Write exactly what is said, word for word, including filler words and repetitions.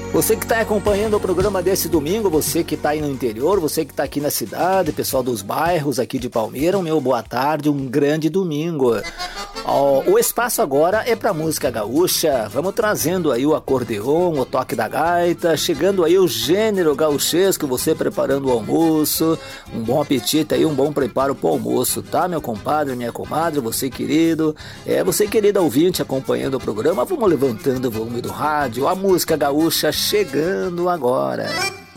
Você que está acompanhando o programa desse domingo, você que está aí no interior, você que está aqui na cidade, pessoal dos bairros aqui de Palmeira, meu boa tarde, um grande domingo. Oh, o espaço agora é para música gaúcha, vamos trazendo aí o acordeon, o toque da gaita, chegando aí o gênero gauchesco, você preparando o almoço, um bom apetite aí, um bom preparo para o almoço, tá, meu compadre, minha comadre, você querido, é, você querido ouvinte acompanhando o programa, vamos levantando o volume do rádio, a música gaúcha chegando agora.